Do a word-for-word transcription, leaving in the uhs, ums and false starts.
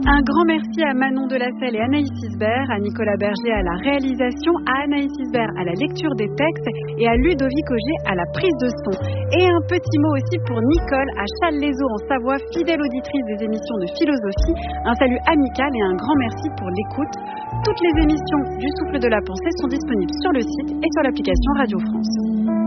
Un grand merci à Manon Delacelle et Anaïs Isbert, à Nicolas Berger à la réalisation, à Anaïs Isbert à la lecture des textes et à Ludovic Auger à la prise de son. Et un petit mot aussi pour Nicole à Challes-les-Eaux en Savoie, fidèle auditrice des émissions de philosophie. Un salut amical et un grand merci pour l'écoute. Toutes les émissions du Souffle de la Pensée sont disponibles sur le site et sur l'application Radio France.